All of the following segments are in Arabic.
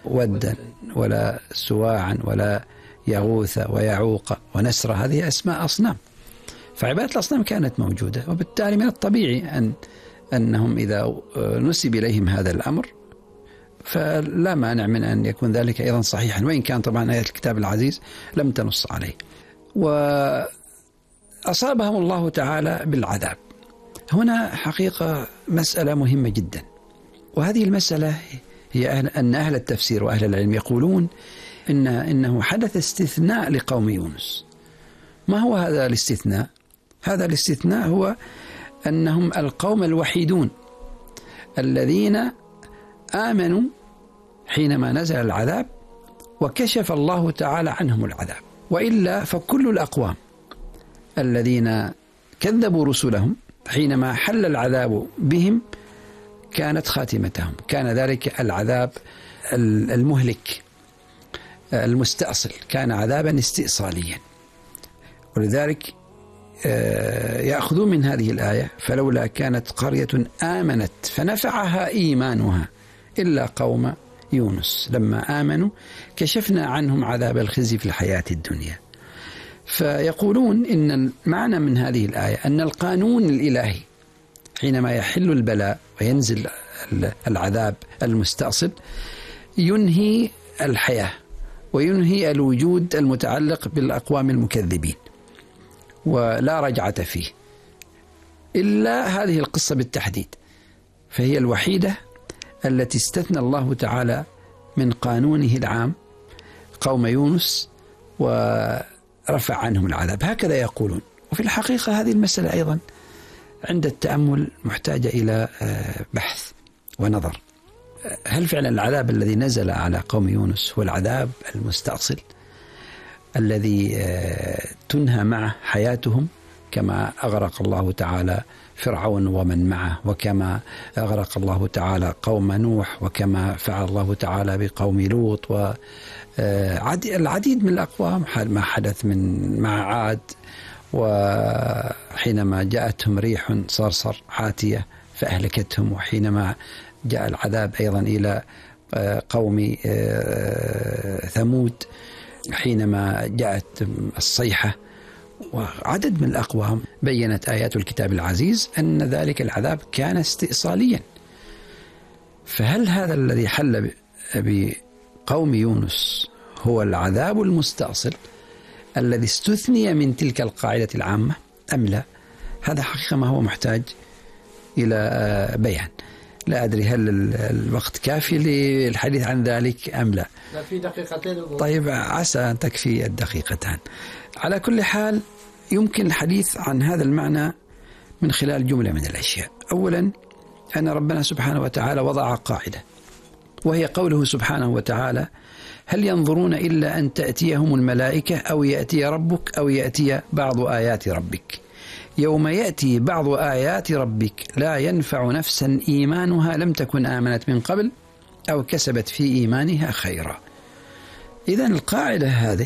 ودا ولا سواعا ولا يغوث ويعوق ونسر، هذه أسماء أصنام. فعبادة الأصنام كانت موجودة، وبالتالي من الطبيعي أنهم إذا نسب إليهم هذا الأمر فلا مانع من أن يكون ذلك أيضا صحيحا، وإن كان طبعا آية الكتاب العزيز لم تنص عليه. وأصابهم الله تعالى بالعذاب. هنا حقيقة مسألة مهمة جدا، وهذه المسألة هي أن أهل التفسير وأهل العلم يقولون إنه حدث استثناء لقوم يونس. ما هو هذا الاستثناء؟ هذا الاستثناء هو أنهم القوم الوحيدون الذين آمنوا حينما نزل العذاب وكشف الله تعالى عنهم العذاب، وإلا فكل الأقوام الذين كذبوا رسلهم حينما حل العذاب بهم كانت خاتمتهم، كان ذلك العذاب المهلك المستأصل، كان عذابا استئصاليا. ولذلك يأخذون من هذه الآية: فلولا كانت قرية آمنت فنفعها إيمانها إلا قوم يونس لما آمنوا كشفنا عنهم عذاب الخزي في الحياة الدنيا. فيقولون إن المعنى من هذه الآية أن القانون الإلهي حينما يحل البلاء وينزل العذاب المستأصل ينهي الحياة وينهي الوجود المتعلق بالأقوام المكذبين، ولا رجعة فيه إلا هذه القصة بالتحديد، فهي الوحيدة التي استثنى الله تعالى من قانونه العام قوم يونس ورفع عنهم العذاب. هكذا يقولون. وفي الحقيقة هذه المسألة أيضا عند التأمل محتاجة إلى بحث ونظر. هل فعلا العذاب الذي نزل على قوم يونس هو العذاب المستأصل الذي تنهى معه حياتهم، كما أغرق الله تعالى فرعون ومن معه، وكما أغرق الله تعالى قوم نوح، وكما فعل الله تعالى بقوم لوط، والعديد من الأقوام ما حدث مع عاد، وحينما جاءتهم ريح صرصر عاتية فأهلكتهم، وحينما جاء العذاب أيضا إلى قوم ثمود حينما جاءت الصيحة، وعدد من الأقوام بيّنت آيات الكتاب العزيز أن ذلك العذاب كان استئصاليا. فهل هذا الذي حل بقوم يونس هو العذاب المستأصل الذي استثني من تلك القاعدة العامة أم لا؟ هذا حقيقة ما هو محتاج إلى بيان. لا أدري هل الوقت كافي للحديث عن ذلك أم لا؟ لا، في دقيقتين. طيب، عسى أن تكفي الدقيقتان. على كل حال يمكن الحديث عن هذا المعنى من خلال جملة من الأشياء. أولا، أن ربنا سبحانه وتعالى وضع قاعدة، وهي قوله سبحانه وتعالى: هل ينظرون إلا أن تأتيهم الملائكة أو يأتي ربك أو يأتي بعض آيات ربك يوم يأتي بعض آيات ربك لا ينفع نفسا إيمانها لم تكن آمنت من قبل أو كسبت في إيمانها خيرا. إذن القاعدة هذه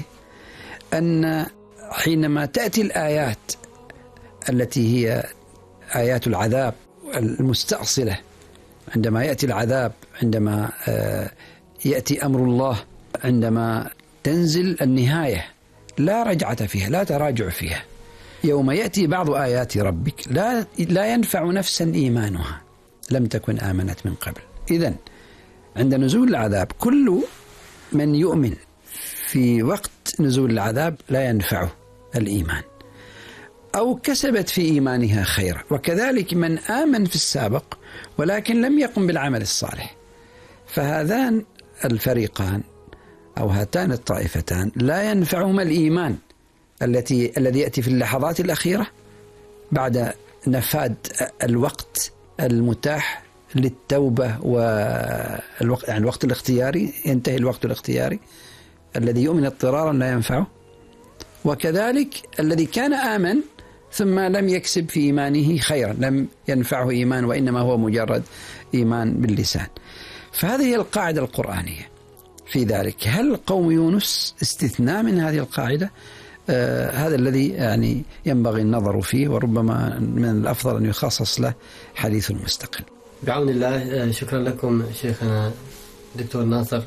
أن حينما تأتي الآيات التي هي آيات العذاب المستأصلة، عندما يأتي العذاب، عندما يأتي أمر الله، عندما تنزل النهاية لا رجعة فيها، لا تراجع فيها، يوم يأتي بعض آيات ربك لا ينفع نفسا إيمانها لم تكن آمنت من قبل. إذن عند نزول العذاب كل من يؤمن في وقت نزول العذاب لا ينفعه الإيمان أو كسبت في إيمانها خيرا، وكذلك من آمن في السابق ولكن لم يقم بالعمل الصالح. فهذان الفريقان أو هاتان الطائفتان لا ينفعهما الإيمان الذي يأتي في اللحظات الأخيرة بعد نفاد الوقت المتاح للتوبة والوقت، يعني الوقت الاختياري، ينتهي الوقت الاختياري الذي يؤمن اضطرارا لا ينفعه، وكذلك الذي كان آمن ثم لم يكسب في إيمانه خيرا لم ينفعه إيمان وإنما هو مجرد إيمان باللسان. فهذه هي القاعدة القرآنية في ذلك. هل قوم يونس استثناء من هذه القاعدة؟ هذا الذي يعني ينبغي النظر فيه، وربما من الأفضل أن يخصص له حديث مستقل. بعون الله. شكرا لكم شيخنا دكتور ناصر.